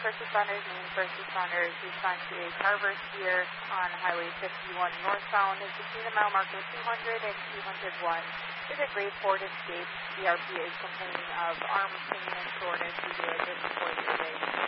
first responders, main first responders, respond to a Carver Steer on Highway 51 northbound is between the mile marker 200 and 201. Is a grade 4 escape. CRP is complaining of arm pain and soreness due to a disappointed day.